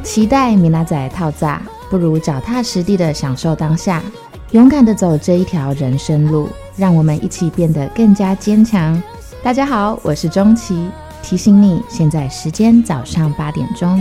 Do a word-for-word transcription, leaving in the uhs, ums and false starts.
期待米拉仔套炸，不如脚踏实地的享受当下，勇敢的走这一条人生路，让我们一起变得更加坚强。大家好，我是钟琪，提醒你，现在时间早上八点钟。